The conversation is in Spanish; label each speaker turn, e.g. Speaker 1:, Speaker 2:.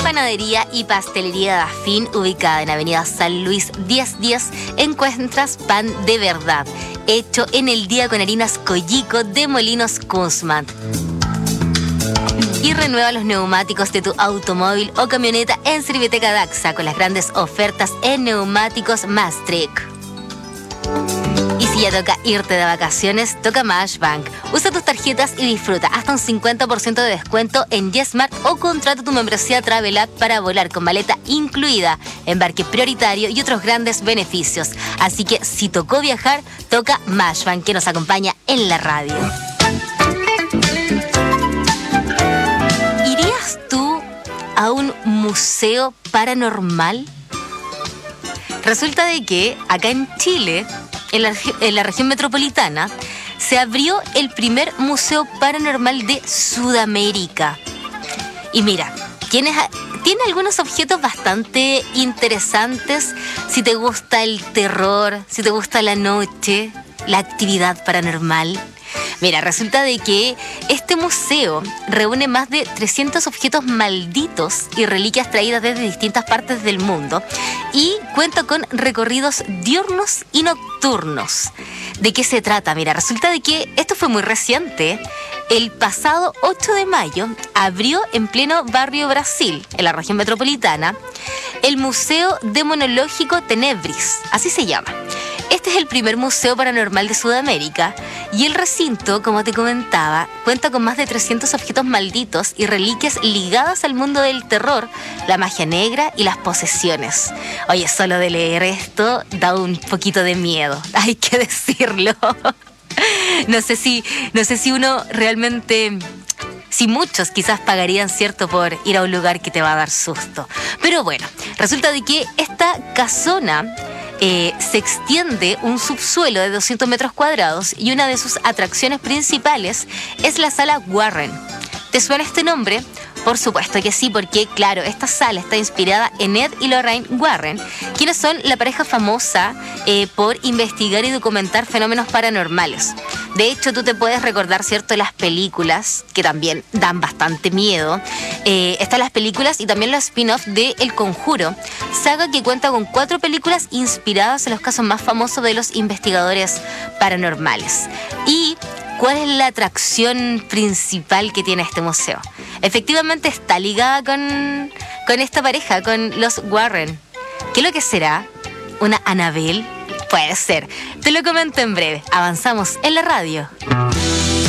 Speaker 1: Panadería y Pastelería Dafín, ubicada en Avenida San Luis 1010, encuentras pan de verdad, hecho en el día con harinas Collico de Molinos Kunzman. Y renueva los neumáticos de tu automóvil o camioneta en Serviteca Daxa con las grandes ofertas en neumáticos Maastricht. Y si ya toca irte de vacaciones, toca Mashbank. Usa tus tarjetas y disfruta hasta un 50% de descuento en YesMart o contrata tu membresía Travel App para volar con maleta incluida, embarque prioritario y otros grandes beneficios. Así que si tocó viajar, toca Mashbank, que nos acompaña en la radio. ¿Irías tú a un museo paranormal? Resulta de que acá en Chile, en la región metropolitana, se abrió el primer museo paranormal de Sudamérica. Y mira, tiene algunos objetos bastante interesantes si te gusta el terror, si te gusta la noche, la actividad paranormal. Mira, resulta de que este museo reúne más de 300 objetos malditos y reliquias traídas desde distintas partes del mundo y cuenta con recorridos diurnos y nocturnos. ¿De qué se trata? Mira, resulta de que esto fue muy reciente. El pasado 8 de mayo abrió en pleno barrio Brasil, en la región metropolitana, el Museo Demonológico Tenebris, así se llama. Este es el primer museo paranormal de Sudamérica y el recinto, como te comentaba, cuenta con más de 300 objetos malditos y reliquias ligadas al mundo del terror, la magia negra y las posesiones. Oye, solo de leer esto da un poquito de miedo, hay que decirlo. No sé si uno realmente... Si muchos quizás pagarían, ¿cierto?, por ir a un lugar que te va a dar susto. Pero bueno, resulta de que esta casona se extiende un subsuelo de 200 metros cuadrados y una de sus atracciones principales es la sala Warren. ¿Te suena este nombre? Por supuesto que sí, porque claro, esta sala está inspirada en Ed y Lorraine Warren, quienes son la pareja famosa por investigar y documentar fenómenos paranormales. De hecho, tú te puedes recordar, ¿cierto?, las películas, que también dan bastante miedo. Están las películas y también los spin-off de El Conjuro, saga que cuenta con 4 películas inspiradas en los casos más famosos de los investigadores paranormales. Y ¿cuál es la atracción principal que tiene este museo? Efectivamente está ligada con esta pareja, con los Warren. ¿Qué es lo que será? ¿Una Annabelle? Puede ser. Te lo comento en breve. Avanzamos en la radio.